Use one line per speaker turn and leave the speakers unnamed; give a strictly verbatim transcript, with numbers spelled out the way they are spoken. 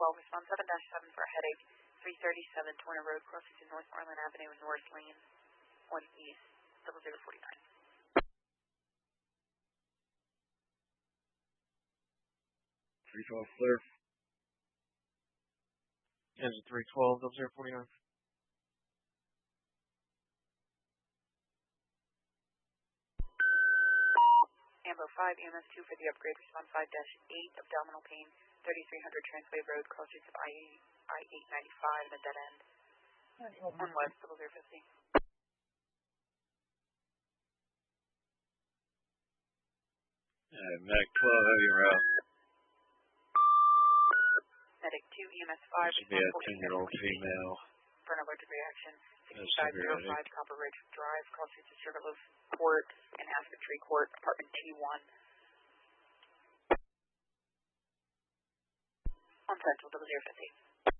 twelve, respond seven dash seven for a headache, three thirty-seven Torner Road, crossing to North Orland Avenue and North Lane, one east, double zero forty-nine.
three twelve clear.
Engine three twelve, double zero forty-nine.
Ambo five, E M S two for the upgrade, respond five dash eight, abdominal pain, thirty-three hundred Transway Road, crossings of I eight ninety-five, and a dead end. One west, double zero fifty.
Uh, Medic twelve, heavy route.
Medic two, E M S five,
Should be a ten-year-old female.
For an allergic reaction, sixty-five oh five Copper Ridge Drive, crossings of Sugarloaf Court and Aspen Tree Court, apartment T one. On Central, double zero fifty.